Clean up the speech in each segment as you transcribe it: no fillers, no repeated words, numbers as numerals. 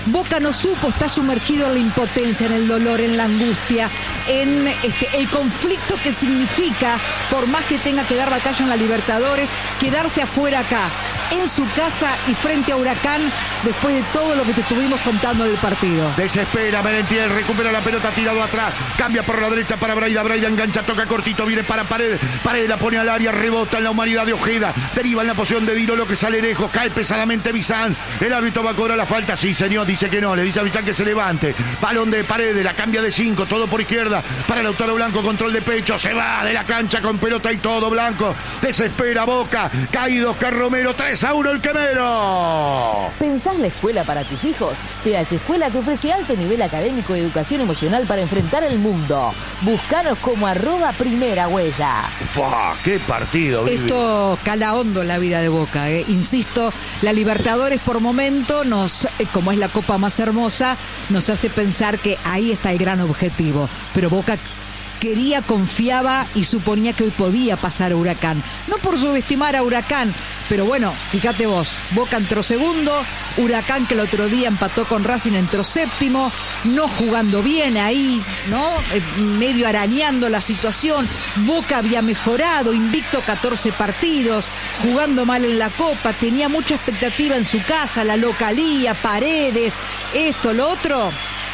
Boca no supo, está sumergido en la impotencia, en el dolor, en la angustia, en el conflicto que significa, por más que tenga que dar batalla en la Libertadores, quedarse afuera acá, en su casa y frente a Huracán, después de todo lo que te estuvimos contando del partido. Desespera Merentiel, recupera la pelota, tirado atrás, cambia por la derecha para Braida, Braida engancha, toca cortito, viene para Paredes, Paredes la pone al área, rebota en la humanidad de Ojeda, deriva en la posición de Dirolo que sale lejos, cae pesadamente Bizán, el árbitro va a cobrar la falta, sí señor, dice que no, le dice a Bizán que se levante, balón de Paredes, la cambia de 5, todo por izquierda, para Lautaro Blanco, control de pecho, se va de la cancha con pelota y todo, Blanco, desespera Boca, caído Oscar Romero, 3-1 el Quemero. ¿Pensás la escuela para tus hijos? PH Escuela te ofrece alto nivel académico y educación emocional para enfrentar el mundo. Búscanos como @primerahuella. ¡Fua! ¡Qué partido! Esto cala hondo en la vida de Boca, Insisto, la Libertadores por momento nos, como es la copa más hermosa, nos hace pensar que ahí está el gran objetivo. Pero Boca quería, confiaba y suponía que hoy podía pasar a Huracán. No por subestimar a Huracán, pero bueno, fíjate vos, Boca entró segundo, Huracán que el otro día empató con Racing entró séptimo, no jugando bien ahí, ¿no? Medio arañando la situación. Boca había mejorado, invicto 14 partidos, jugando mal en la Copa, tenía mucha expectativa en su casa, la localía, Paredes, esto, lo otro.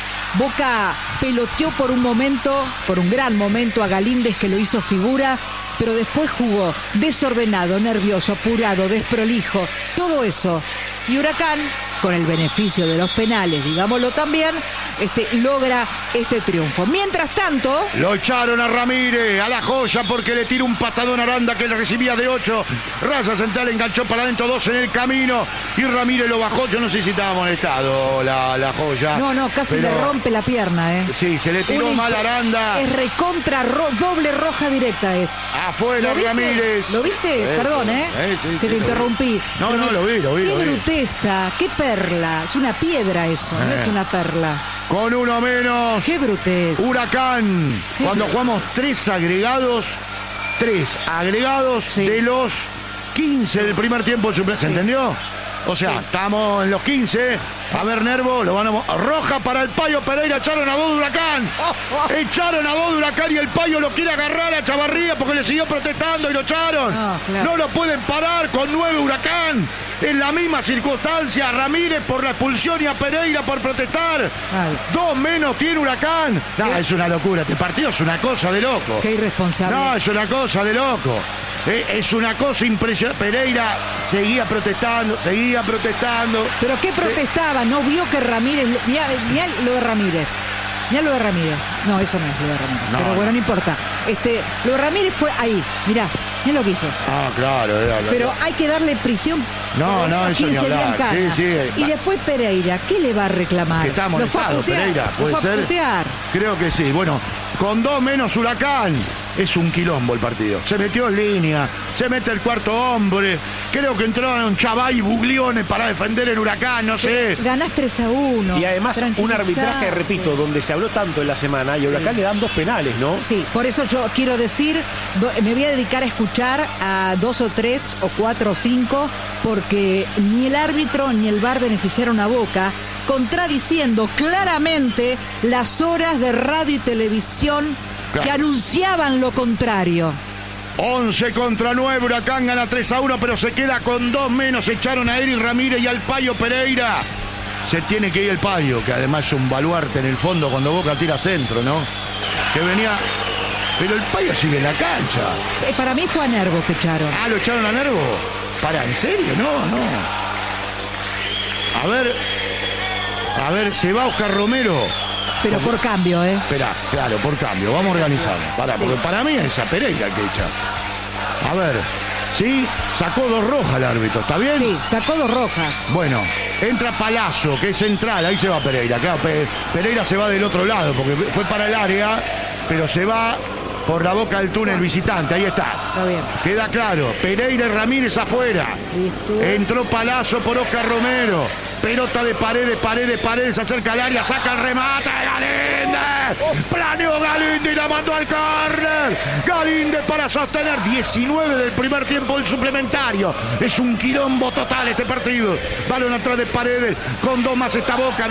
Boca peloteó por un momento, por un gran momento a Galíndez que lo hizo figura, pero después jugó desordenado, nervioso, apurado, desprolijo, todo eso. Y Huracán, con el beneficio de los penales, digámoslo también, logra este triunfo. Mientras tanto... Lo echaron a Ramírez, a la joya, porque le tira un patadón a Aranda que le recibía de 8. Raza Central enganchó para adentro, 2 en el camino. Y Ramírez lo bajó. Yo no sé si estaba molestado la joya. No, casi le rompe la pierna, Sí, se le tiró mal a Aranda. Es recontra, doble roja directa es. Afuera Ramírez. ¿Lo viste? Perdón, sí, que te interrumpí. No, lo vi. Qué bruteza, qué perla. Es una piedra eso, no es una perla. Con uno menos. ¡Qué brutez! Huracán. Cuando jugamos 3 agregados sí, de los 15 del primer tiempo. ¿Se entendió? O sea, estamos en los 15. A ver, Nervo, lo van a... Roja para el Payo Pereira, echaron a 2 de Huracán. Echaron a 2 de Huracán y el Payo lo quiere agarrar a Chavarría porque le siguió protestando y lo echaron. No lo pueden parar con 9 Huracán. En la misma circunstancia, Ramírez por la expulsión y a Pereira por protestar. 2 menos tiene Huracán. No, es una locura. Este partido es una cosa de loco. Qué irresponsable. No, es una cosa de loco. Es una cosa impresionante. Pereira seguía protestando. ¿Pero qué protestaba? ¿No vio que Ramírez... Mirá lo de Ramírez. No, eso no es lo de Ramírez. No, pero bueno, no importa. Lo de Ramírez fue ahí. Mirá lo que hizo. Claro. Pero hay que darle prisión. No, eso ni hablar. Sí. Y después Pereira, ¿qué le va a reclamar? Está molestado Pereira, puede ser. Creo que sí. Bueno, con 2 menos Huracán. Es un quilombo el partido. Se metió en línea, se mete el cuarto hombre. Creo que entraron Chavay y Buglione para defender el Huracán, no sé. Ganás 3-1. Y además un arbitraje, repito, donde se habló tanto en la semana y a Huracán le dan 2 penales, ¿no? Sí, por eso yo quiero decir, me voy a dedicar a escuchar a 2 o 3 o 4 o 5, porque ni el árbitro ni el VAR beneficiaron a Boca, contradiciendo claramente las horas de radio y televisión que anunciaban lo contrario. 11 contra 9, Huracán gana 3-1, pero se queda con 2 menos. Echaron a Eric Ramírez y al Payo Pereira. Se tiene que ir el Payo, que además es un baluarte en el fondo cuando Boca tira centro, ¿no? Que venía... Pero el Payo sigue en la cancha. Para mí fue a Nervo que echaron. ¿Lo echaron a Nervo? ¿En serio? No. A ver, se va Oscar Romero. Pero por cambio, Espera, claro, por cambio. Vamos a organizarlo. Porque para mí es a Pereira el que echa. A ver, ¿sí? Sacó 2 rojas el árbitro, ¿está bien? Sí, sacó 2 rojas. Bueno, entra Palazzo, que es central, ahí se va Pereira. Claro, Pereira se va del otro lado, porque fue para el área, pero se va por la boca del túnel visitante, ahí está. Está bien. Queda claro, Pereira y Ramírez afuera. Listo. Entró Palazzo por Oscar Romero. Pelota de Paredes, se acerca al área, saca el remate, Galíndez. Planeó Galíndez y la mandó al córner. Galíndez para sostener 19 del primer tiempo del suplementario. Es un quilombo total este partido. Balón atrás de Paredes, con 2 más está Boca.